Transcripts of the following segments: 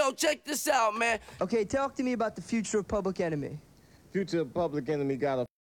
yo, check this out, man. Okay, talk to me about the future of Public Enemy. Future Public Enemy got a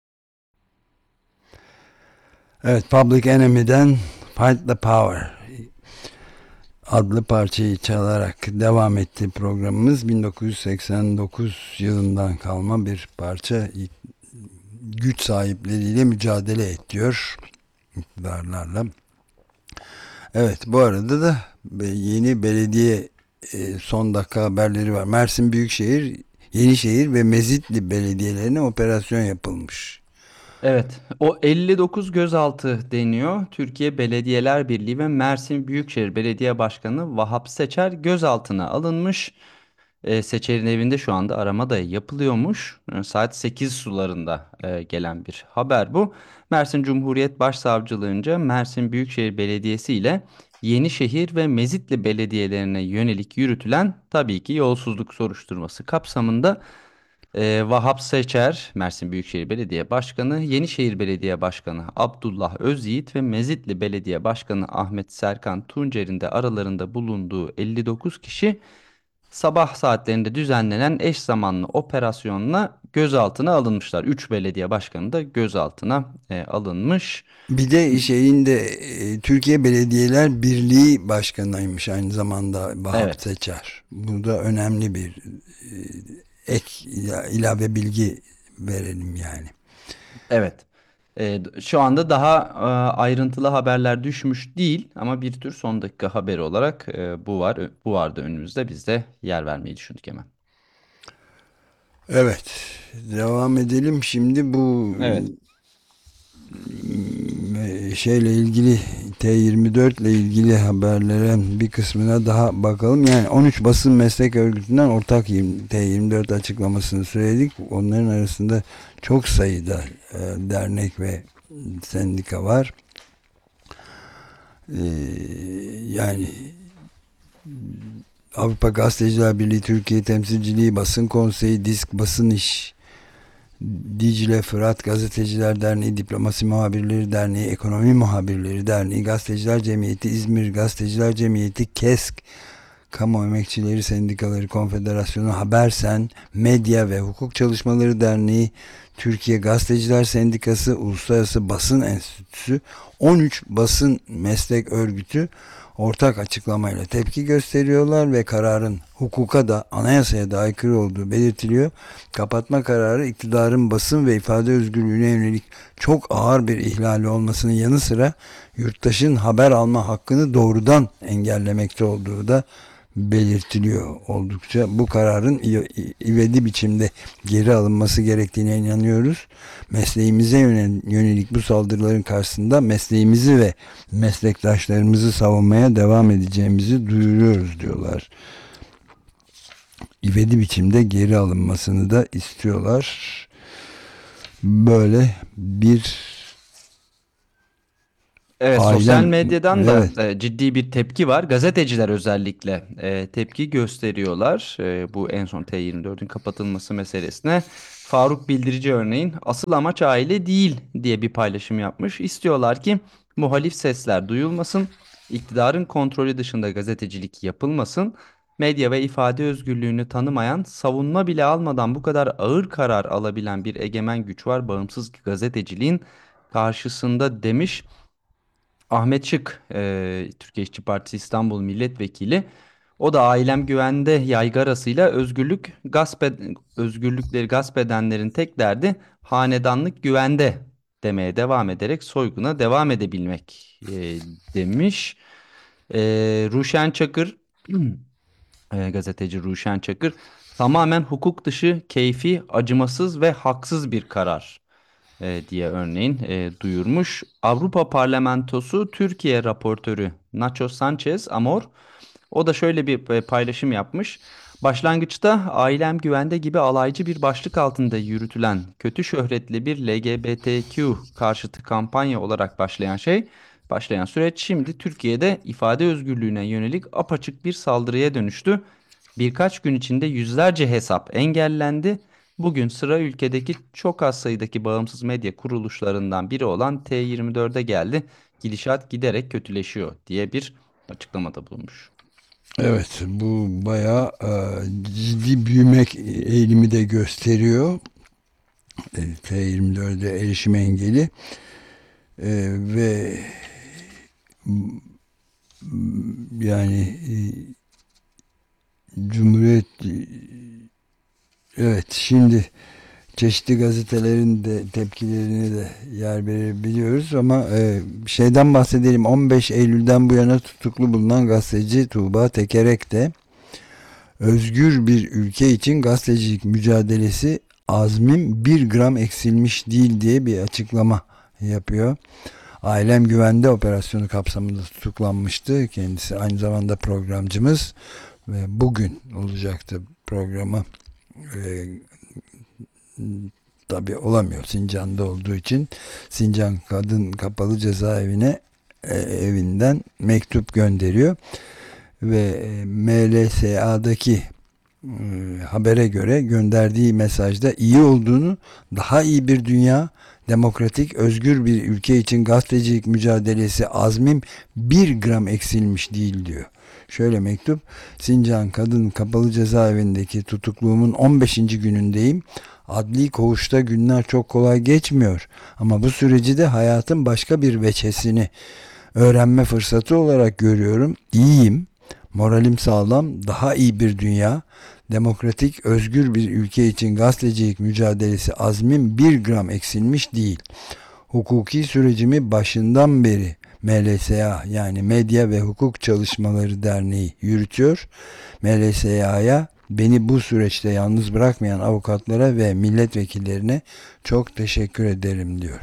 Evet, Public Enemy'den Fight the Power adlı parçayı çalarak devam etti programımız. 1989 yılından kalma bir parça, güç sahipleriyle mücadele ediyor, iktidarlarla. Evet, bu arada da yeni belediye son dakika haberleri var. Mersin Büyükşehir, Yenişehir ve Mezitli belediyelerine operasyon yapılmış. Evet, o 59 gözaltı deniyor. Türkiye Belediyeler Birliği ve Mersin Büyükşehir Belediye Başkanı Vahap Seçer gözaltına alınmış. Seçer'in evinde şu anda arama da yapılıyormuş. Saat 8 sularında gelen bir haber bu. Mersin Cumhuriyet Başsavcılığınca Mersin Büyükşehir Belediyesi ile Yenişehir ve Mezitli belediyelerine yönelik yürütülen tabii ki yolsuzluk soruşturması kapsamında Vahap Seçer, Mersin Büyükşehir Belediye Başkanı, Yenişehir Belediye Başkanı Abdullah Özyiğit ve Mezitli Belediye Başkanı Ahmet Serkan Tuncer'in de aralarında bulunduğu 59 kişi sabah saatlerinde düzenlenen eş zamanlı operasyonla gözaltına alınmışlar. 3 belediye başkanı da gözaltına alınmış. Bir de Türkiye Belediyeler Birliği Başkanıymış aynı zamanda Vahap Evet. Seçer. Bu da önemli bir ek ilave bilgi verelim yani. Evet. Şu anda daha ayrıntılı haberler düşmüş değil ama bir tür son dakika haberi olarak bu vardı önümüzde. Biz de yer vermeyi düşündük hemen. Evet, devam edelim şimdi bu Evet. şeyle ilgili, T24 ile ilgili haberlerin bir kısmına daha bakalım. Yani 13 basın meslek örgütünden ortak T24 açıklamasını söyledik. Onların arasında çok sayıda dernek ve sendika var. Yani Avrupa Gazeteciler Birliği, Türkiye Temsilciliği, Basın Konseyi, Disk Basın İş, Dicle Fırat Gazeteciler Derneği, Diplomasi Muhabirleri Derneği, Ekonomi Muhabirleri Derneği, Gazeteciler Cemiyeti, İzmir Gazeteciler Cemiyeti, KESK, Kamu Emekçileri Sendikaları Konfederasyonu, Habersen, Medya ve Hukuk Çalışmaları Derneği, Türkiye Gazeteciler Sendikası, Uluslararası Basın Enstitüsü, 13 basın meslek örgütü ortak açıklamayla tepki gösteriyorlar ve kararın hukuka da anayasaya da aykırı olduğu belirtiliyor. Kapatma kararı iktidarın basın ve ifade özgürlüğüne yönelik çok ağır bir ihlali olmasının yanı sıra yurttaşın haber alma hakkını doğrudan engellemekte olduğu da belirtiliyor oldukça. Bu kararın ivedi biçimde geri alınması gerektiğine inanıyoruz. Mesleğimize yönelik bu saldırıların karşısında mesleğimizi ve meslektaşlarımızı savunmaya devam edeceğimizi duyuruyoruz diyorlar. İvedi biçimde geri alınmasını da istiyorlar. Böyle bir Evet, Ailem- sosyal medyadan da Evet. ciddi bir tepki var. Gazeteciler özellikle tepki gösteriyorlar. Bu en son T24'ün kapatılması meselesine. Faruk Bildirici örneğin asıl amaç aile değil diye bir paylaşım yapmış. İstiyorlar ki muhalif sesler duyulmasın, iktidarın kontrolü dışında gazetecilik yapılmasın, medya ve ifade özgürlüğünü tanımayan, savunma bile almadan bu kadar ağır karar alabilen bir egemen güç var bağımsız gazeteciliğin karşısında demiş. Ahmet Şık, Türkiye İşçi Partisi İstanbul Milletvekili. O da ailem güvende yaygarasıyla özgürlükleri gasp edenlerin tek derdi hanedanlık güvende demeye devam ederek soyguna devam edebilmek demiş. Ruşen Çakır, gazeteci Ruşen Çakır, tamamen hukuk dışı, keyfi, acımasız ve haksız bir karar diye örneğin duyurmuş. Avrupa Parlamentosu Türkiye raportörü Nacho Sanchez Amor, o da şöyle bir paylaşım yapmış. Başlangıçta ailem güvende gibi alaycı bir başlık altında yürütülen kötü şöhretli bir LGBTQ karşıtı kampanya olarak başlayan süreç şimdi Türkiye'de ifade özgürlüğüne yönelik apaçık bir saldırıya dönüştü. Birkaç gün içinde yüzlerce hesap engellendi. Bugün sıra ülkedeki çok az sayıdaki bağımsız medya kuruluşlarından biri olan T24'e geldi. Gidişat giderek kötüleşiyor diye bir açıklamada bulunmuş. Evet, bu bayağı ciddi büyümek eğilimi de gösteriyor. T24'de erişim engeli ve yani Cumhuriyet, evet, şimdi çeşitli gazetelerin de tepkilerini de yer verebiliyoruz ama şeyden bahsedelim. 15 Eylül'den bu yana tutuklu bulunan gazeteci Tuğba Tekerek de özgür bir ülke için gazetecilik mücadelesi azmim bir gram eksilmiş değil diye bir açıklama yapıyor. Ailem Güvende operasyonu kapsamında tutuklanmıştı. Kendisi aynı zamanda programcımız ve bugün olacaktı programı. E, tabii olamıyor Sincan'da olduğu için. Sincan Kadın Kapalı Cezaevine evinden mektup gönderiyor ve MLSA'daki habere göre gönderdiği mesajda iyi olduğunu, daha iyi bir dünya, demokratik, özgür bir ülke için gazetecilik mücadelesi azmim bir gram eksilmiş değil diyor. Şöyle mektup: Sincan Kadın Kapalı Cezaevindeki tutukluğumun 15. günündeyim. Adli koğuşta günler çok kolay geçmiyor. Ama bu süreci de hayatın başka bir veçesini öğrenme fırsatı olarak görüyorum. İyiyim. Moralim sağlam. Daha iyi bir dünya. Demokratik, özgür bir ülke için gazetecilik mücadelesi azmim bir gram eksilmiş değil. Hukuki sürecimi başından beri MLSA, yani Medya ve Hukuk Çalışmaları Derneği yürütüyor. MLSA'ya beni bu süreçte yalnız bırakmayan avukatlara ve milletvekillerine çok teşekkür ederim diyor.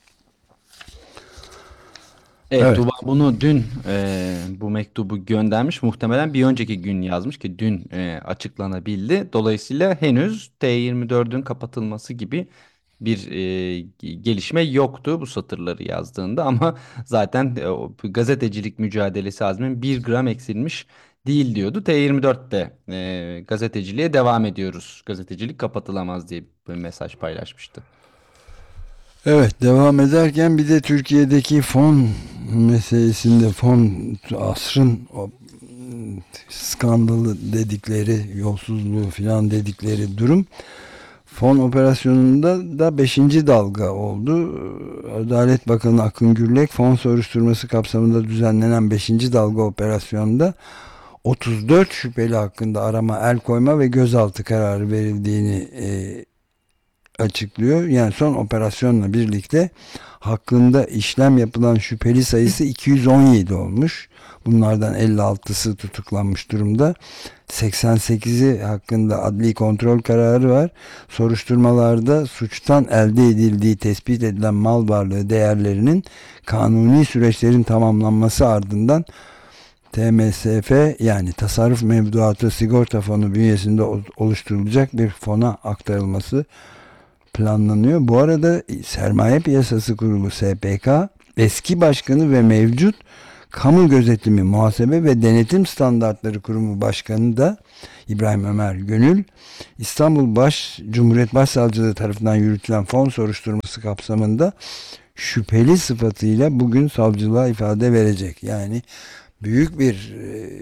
Evet, Evet. Tuba bunu dün bu mektubu göndermiş. Muhtemelen bir önceki gün yazmış ki dün açıklanabildi. Dolayısıyla henüz T24'ün kapatılması gibi bir gelişme yoktu bu satırları yazdığında ama zaten o gazetecilik mücadelesi azmin bir gram eksilmiş değil diyordu. T24'te gazeteciliğe devam ediyoruz. Gazetecilik kapatılamaz diye bir mesaj paylaşmıştı. Evet, devam ederken bir de Türkiye'deki fon meselesinde, fon asrın o skandalı dedikleri, yolsuzluğu filan dedikleri durum, fon operasyonunda da beşinci dalga oldu. Adalet Bakanı Akın Gürlek fon soruşturması kapsamında düzenlenen beşinci dalga operasyonda 34 şüpheli hakkında arama, el koyma ve gözaltı kararı verildiğini açıklıyor. Yani son operasyonla birlikte hakkında işlem yapılan şüpheli sayısı 217 olmuş. Bunlardan 56'sı tutuklanmış durumda. 88'i hakkında adli kontrol kararı var. Soruşturmalarda suçtan elde edildiği tespit edilen mal varlığı değerlerinin kanuni süreçlerin tamamlanması ardından TMSF, yani Tasarruf Mevduatı Sigorta Fonu bünyesinde oluşturulacak bir fona aktarılması planlanıyor. Bu arada Sermaye Piyasası Kurulu SPK eski başkanı ve mevcut Kamu Gözetimi, Muhasebe ve Denetim Standartları Kurumu Başkanı da İbrahim Ömer Gönül, İstanbul Cumhuriyet Başsavcılığı tarafından yürütülen fon soruşturması kapsamında şüpheli sıfatıyla bugün savcılığa ifade verecek. Yani büyük bir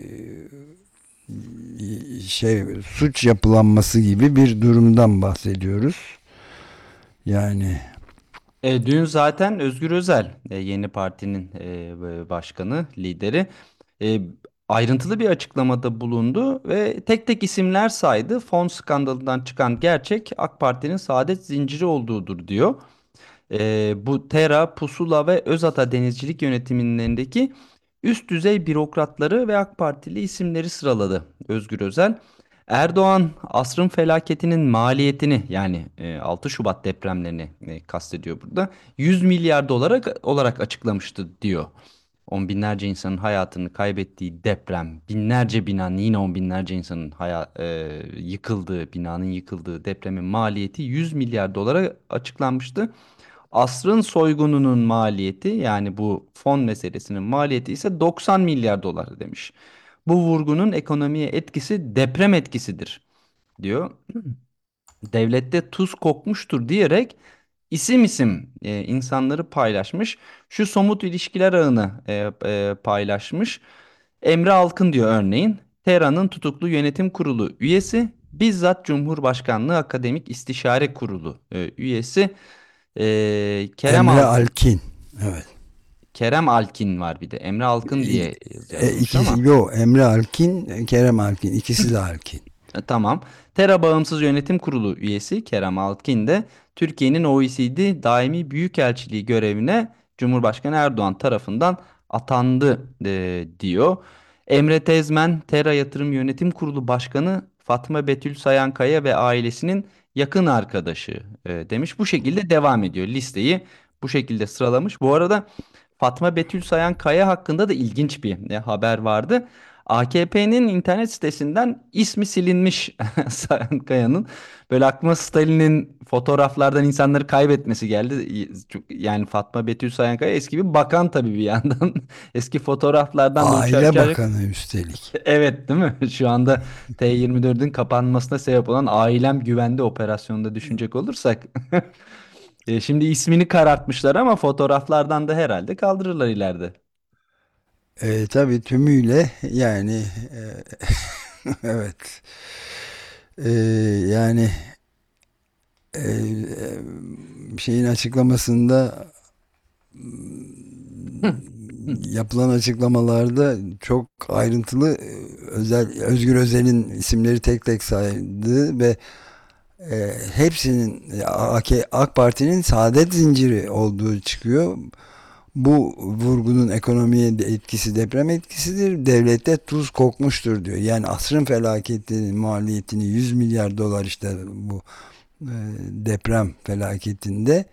suç yapılanması gibi bir durumdan bahsediyoruz. Yani Dün zaten Özgür Özel, yeni partinin başkanı, lideri, e, ayrıntılı bir açıklamada bulundu ve tek tek isimler saydı. Fon skandalından çıkan gerçek AK Parti'nin saadet zinciri olduğudur diyor. Bu Tera, Pusula ve Özata Denizcilik yönetimlerindeki üst düzey bürokratları ve AK Partili isimleri sıraladı Özgür Özel. Erdoğan asrın felaketinin maliyetini, yani 6 Şubat depremlerini kastediyor burada, 100 milyar dolar olarak açıklamıştı diyor. On binlerce insanın hayatını kaybettiği deprem, binlerce binanın, yine on binlerce insanın yıkıldığı, binanın yıkıldığı depremin maliyeti 100 milyar dolara açıklanmıştı. Asrın soygununun maliyeti, yani bu fon meselesinin maliyeti ise 90 milyar dolar demiş. Bu vurgunun ekonomiye etkisi deprem etkisidir diyor. Devlette tuz kokmuştur diyerek isim isim insanları paylaşmış. Şu somut ilişkiler ağını paylaşmış. Emre Alkın diyor örneğin. TERA'nın tutuklu yönetim kurulu üyesi, bizzat Cumhurbaşkanlığı Akademik İstişare Kurulu üyesi Kerem Emre Alkın. Alkin. Evet. Kerem Alkin var bir de. Emre Alkın diye yazılmış İkisi, ama. yo, Emre Alkin, Kerem Alkin. İkisi de Alkin. Tamam. TERA Bağımsız Yönetim Kurulu üyesi Kerem Alkin de Türkiye'nin OECD Daimi Büyükelçiliği görevine Cumhurbaşkanı Erdoğan tarafından atandı diyor. Emre Tezmen, TERA Yatırım Yönetim Kurulu Başkanı Fatma Betül Sayankaya ve ailesinin yakın arkadaşı demiş. Bu şekilde devam ediyor. Listeyi bu şekilde sıralamış. Bu arada Fatma Betül Sayankaya hakkında da ilginç bir haber vardı. AKP'nin internet sitesinden ismi silinmiş Kaya'nın. Böyle aklıma Stalin'in fotoğraflardan insanları kaybetmesi geldi. Yani Fatma Betül Sayankaya eski bir bakan tabii bir yandan. Eski fotoğraflardan da Aile Bakanı üstelik. Evet, değil mi? Şu anda T24'ün kapanmasına sebep olan Ailem Güvende operasyonunda düşünecek olursak. Şimdi ismini karartmışlar ama fotoğraflardan da herhalde kaldırırlar ileride. Tabii tümüyle yani evet. E, yani şeyin açıklamasında, yapılan açıklamalarda çok ayrıntılı, Özgür Özel'in isimleri tek tek saydı ve hepsinin AK Parti'nin saadet zinciri olduğu çıkıyor. Bu vurgunun ekonomiye etkisi deprem etkisidir. Devlette tuz kokmuştur diyor. Yani asrın felaketinin maliyetini 100 milyar dolar, işte bu deprem felaketinde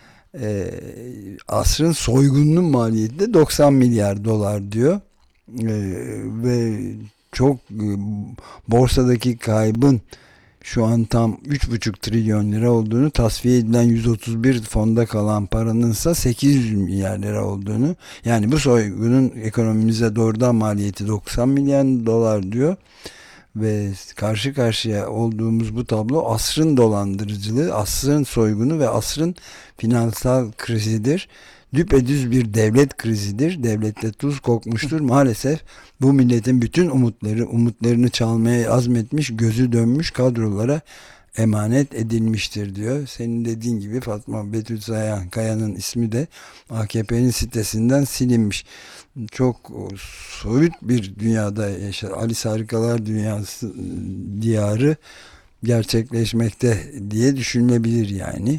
asrın soygununun maliyeti de 90 milyar dolar diyor. Ve çok borsadaki kaybın şu an tam 3,5 trilyon lira olduğunu, tasfiye edilen 131 fonda kalan paranınsa 800 milyar lira olduğunu, yani bu soygunun ekonomimize doğrudan maliyeti 90 milyar dolar diyor. Ve karşı karşıya olduğumuz bu tablo asrın dolandırıcılığı, asrın soygunu ve asrın finansal krizidir. Düpedüz bir devlet krizidir. Devlette tuz kokmuştur. Maalesef bu milletin bütün umutlarını çalmaya azmetmiş, gözü dönmüş kadrolara emanet edilmiştir diyor. Senin dediğin gibi Fatma Betül Kaya'nın ismi de AKP'nin sitesinden silinmiş. Çok soyut bir dünyada yaşar. Alice Harikalar Dünyası diyarı gerçekleşmekte diye düşünülebilir yani.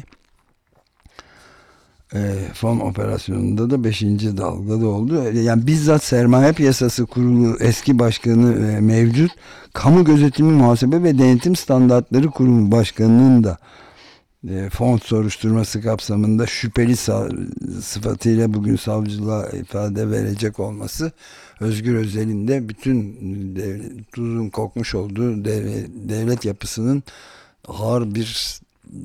Fon operasyonunda da beşinci dalgada oldu. Yani bizzat Sermaye Piyasası Kurulu eski başkanı mevcut Kamu Gözetimi Muhasebe ve Denetim Standartları Kurumu Başkanı'nın da fon soruşturması kapsamında şüpheli sıfatıyla bugün savcılığa ifade verecek olması, Özgür Özel'in de bütün tuzun kokmuş olduğu devlet yapısının ağır bir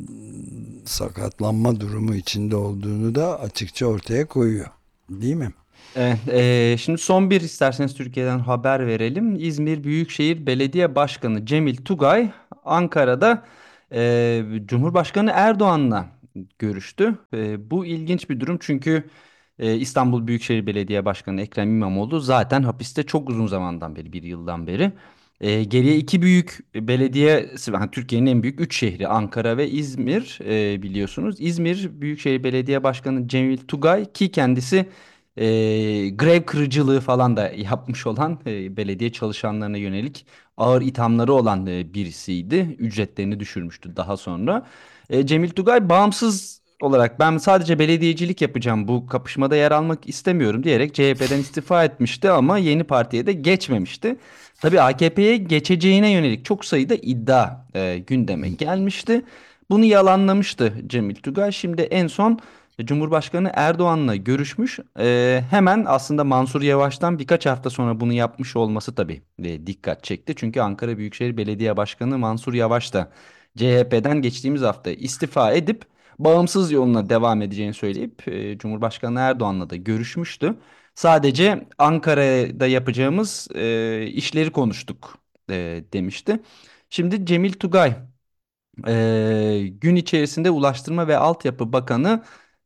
sakatlanma durumu içinde olduğunu da açıkça ortaya koyuyor. Değil mi? Evet, şimdi son bir isterseniz Türkiye'den haber verelim. İzmir Büyükşehir Belediye Başkanı Cemil Tugay Ankara'da Cumhurbaşkanı Erdoğan'la görüştü. Bu ilginç bir durum çünkü İstanbul Büyükşehir Belediye Başkanı Ekrem İmamoğlu zaten hapiste çok uzun zamandan beri, bir yıldan beri. Geriye iki büyük belediye, yani Türkiye'nin en büyük üç şehri Ankara ve İzmir, biliyorsunuz. İzmir Büyükşehir Belediye Başkanı Cemil Tugay ki kendisi grev kırıcılığı falan da yapmış olan, belediye çalışanlarına yönelik ağır ithamları olan birisiydi. Ücretlerini düşürmüştü daha sonra. Cemil Tugay bağımsız olarak ben sadece belediyecilik yapacağım, bu kapışmada yer almak istemiyorum diyerek CHP'den istifa etmişti ama yeni partiye de geçmemişti. Tabii AKP'ye geçeceğine yönelik çok sayıda iddia gündeme gelmişti. Bunu yalanlamıştı Cemil Tugay. Şimdi en son Cumhurbaşkanı Erdoğan'la görüşmüş. Hemen aslında Mansur Yavaş'tan birkaç hafta sonra bunu yapmış olması tabii dikkat çekti. Çünkü Ankara Büyükşehir Belediye Başkanı Mansur Yavaş da CHP'den geçtiğimiz hafta istifa edip bağımsız yoluna devam edeceğini söyleyip Cumhurbaşkanı Erdoğan'la da görüşmüştü. Sadece Ankara'da yapacağımız işleri konuştuk demişti. Şimdi Cemil Tugay gün içerisinde Ulaştırma ve Altyapı Bakanı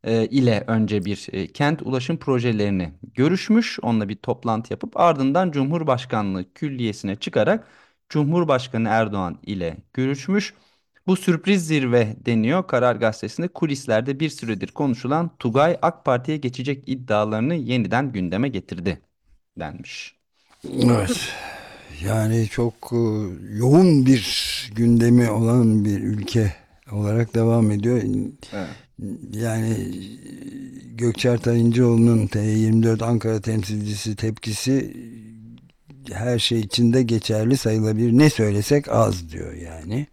ile önce bir kent ulaşım projelerini görüşmüş. Onunla bir toplantı yapıp ardından Cumhurbaşkanlığı Külliyesi'ne çıkarak Cumhurbaşkanı Erdoğan ile görüşmüş. Bu sürpriz zirve deniyor. Karar Gazetesi'nde kulislerde bir süredir konuşulan Tugay AK Parti'ye geçecek iddialarını yeniden gündeme getirdi denmiş. Evet. Yani çok yoğun bir gündemi olan bir ülke olarak devam ediyor. Evet. Yani Gökçer Tayıncıoğlu'nun T24 Ankara temsilcisi tepkisi her şey içinde geçerli sayılabilir. Ne söylesek az diyor yani.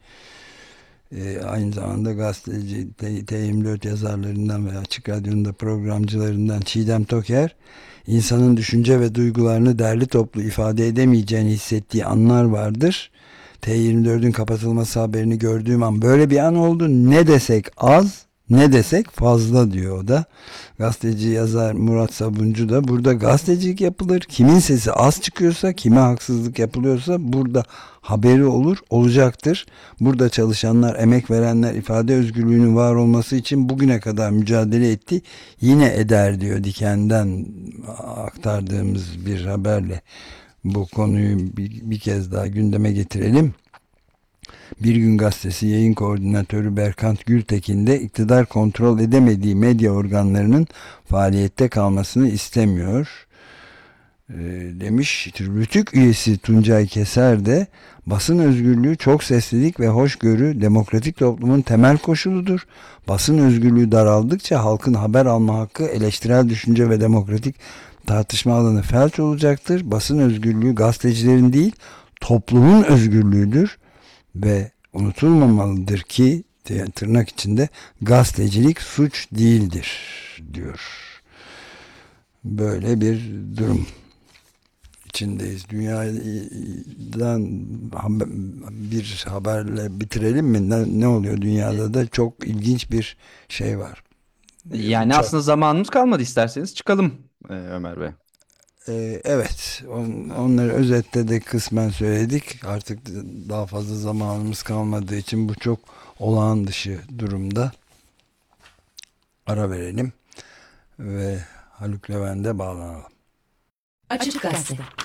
Aynı zamanda gazeteci T24 yazarlarından ve Açık Radyo'nun da programcılarından Çiğdem Toker, insanın düşünce ve duygularını derli toplu ifade edemeyeceğini hissettiği anlar vardır. T24'ün kapatılması haberini gördüğüm an böyle bir an oldu. Ne desek az, ne desek fazla diyor o da. Gazeteci yazar Murat Sabuncu da burada gazetecilik yapılır. Kimin sesi az çıkıyorsa, kime haksızlık yapılıyorsa burada haberi olur, olacaktır. Burada çalışanlar, emek verenler ifade özgürlüğünün var olması için bugüne kadar mücadele etti. Yine eder diyor. Diken'den aktardığımız bir haberle bu konuyu bir kez daha gündeme getirelim. Bir Gün Gazetesi yayın koordinatörü Berkant Gültekin de iktidar kontrol edemediği medya organlarının faaliyette kalmasını istemiyor demiş. Rütük üyesi Tuncay Keser de basın özgürlüğü, çok seslilik ve hoşgörü demokratik toplumun temel koşuludur. Basın özgürlüğü daraldıkça halkın haber alma hakkı, eleştirel düşünce ve demokratik tartışma alanı felç olacaktır. Basın özgürlüğü gazetecilerin değil, toplumun özgürlüğüdür ve unutulmamalıdır ki tırnak içinde gazetecilik suç değildir diyor. Böyle bir durum içindeyiz. Dünyadan bir haberle bitirelim mi? Ne oluyor dünyada da çok ilginç bir şey var. Yani aslında zamanımız kalmadı, isterseniz çıkalım Ömer Bey. Evet, onları özette de kısmen söyledik. Artık daha fazla zamanımız kalmadığı için bu çok olağan dışı durumda. Ara verelim ve Haluk Levent'e bağlanalım. Açık Gazete.